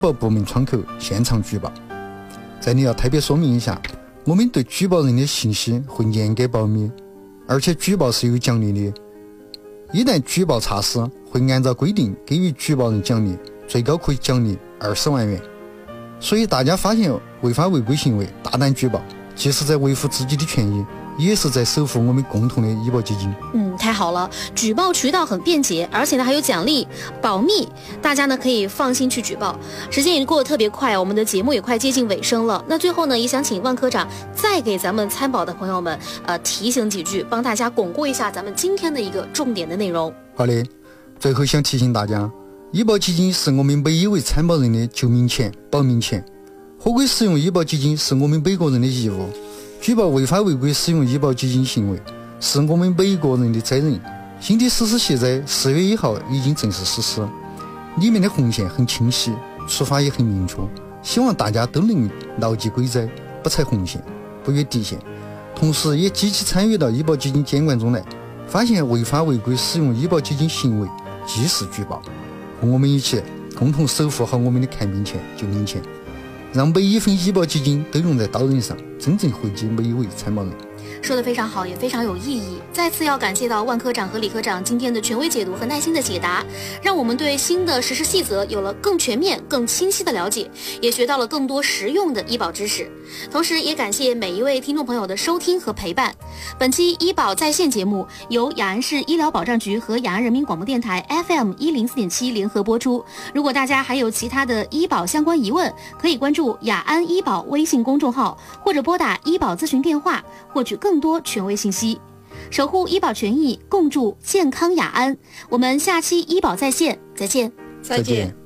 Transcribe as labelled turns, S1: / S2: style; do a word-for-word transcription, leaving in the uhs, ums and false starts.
S1: 保部门窗口现场举报。这里要特别说明一下，我们对举报人的信息会严格保密，而且举报是有奖励的。一旦举报查实，会按照规定给予举报人奖励，最高可以奖励二十万元。所以大家发现违法违规行为，大胆举报，既是在维护自己的权益，也是在守护我们共同的医保基金。
S2: 嗯，太好了，举报渠道很便捷，而且呢还有奖励，保密，大家呢可以放心去举报。时间也过得特别快，我们的节目也快接近尾声了。那最后呢，也想请万科长再给咱们参保的朋友们，呃，提醒几句，帮大家巩固一下咱们今天的一个重点的内容。
S1: 好的，最后想提醒大家，医保基金是我们每一位参保人的救命钱、保命钱。合规使用医保基金是我们每个人的义务，举报违法违规使用医保基金行为是我们每一个人的责任。新的实施协在四月一号已经正式实施，里面的红线很清晰，处罚也很明确，希望大家都能牢记规则，不踩红线，不越底线，同时也积极参与到医保基金监管中来。发现违法违规使用医保基金行为，及时举报，和我们一起共同守护好我们的看病钱、救命钱，让每一份医保基金都用在刀刃上，真正惠及每一位参保人。
S2: 说得非常好，也非常有意义。再次要感谢到万科长和李科长今天的权威解读和耐心的解答，让我们对新的实施细则有了更全面、更清晰的了解，也学到了更多实用的医保知识。同时也感谢每一位听众朋友的收听和陪伴。本期医保在线节目由雅安市医疗保障局和雅安人民广播电台 F M 一零四点七联合播出。如果大家还有其他的医保相关疑问，可以关注雅安医保微信公众号，或者拨打医保咨询电话，获取更多权威信息。守护医保权益，共筑健康雅安。我们下期医保在线再见。
S1: 再见。